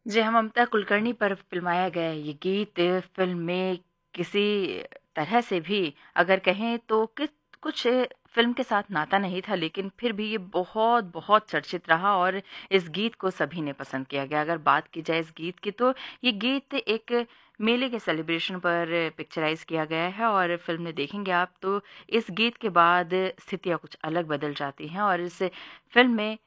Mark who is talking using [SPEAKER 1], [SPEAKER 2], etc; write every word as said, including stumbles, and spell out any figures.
[SPEAKER 1] जी हाँ, ममता कुलकर्णी पर फ़िल्माया गया ये गीत फ़िल्म में किसी तरह से भी अगर कहें तो किस कुछ फ़िल्म के साथ नाता नहीं था, लेकिन फिर भी ये बहुत-बहुत चर्चित रहा और इस गीत को सभी ने पसंद किया गया। अगर बात की जाए इस गीत की तो ये गीत एक मेले के सेलिब्रेशन पर पिक्चराइज़ किया गया है और फ़िल्म में देखेंगे आप तो इस गीत के बाद स्थितियाँ कुछ अलग बदल जाती हैं और इस फ़िल्म में